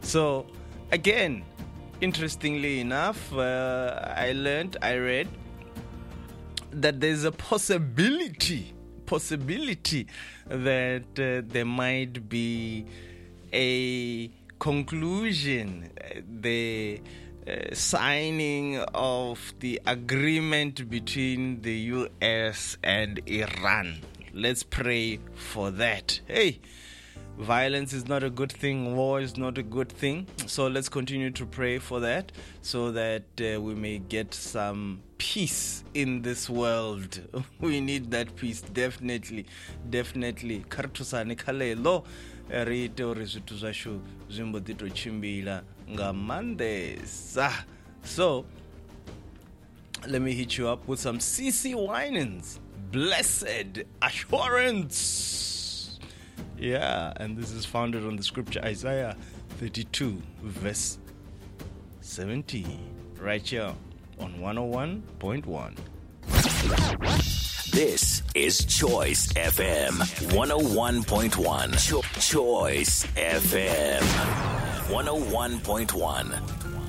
So, again, interestingly enough, I read that there's a possibility that there might be a conclusion, the signing of the agreement between the US and Iran. Let's pray for that. Hey, violence is not a good thing. War is not a good thing. So let's continue to pray for that so that we may get some peace in this world. We need that peace, definitely. Kartusani kalelo rite uri zwithu zwashu zwimbo ḓi tou tshimbila nga maanḓesa. So let me hit you up with some CeCe Winans, Blessed Assurance. Yeah, and this is founded on the scripture Isaiah 32 verse 17, right here on 101.1. This is Choice FM 101.1. Choice FM 101.1.